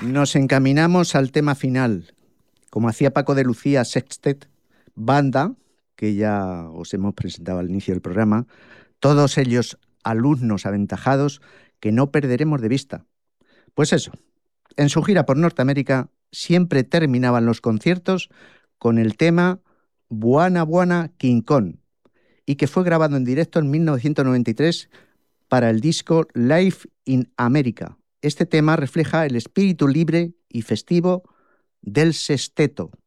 Nos encaminamos al tema final. Como hacía Paco de Lucía Sextet, banda, que ya os hemos presentado al inicio del programa, todos ellos alumnos aventajados que no perderemos de vista. Pues eso, en su gira por Norteamérica siempre terminaban los conciertos con el tema Buana Buana King Kong, y que fue grabado en directo en 1993 para el disco Live in America. Este tema refleja el espíritu libre y festivo del sexteto.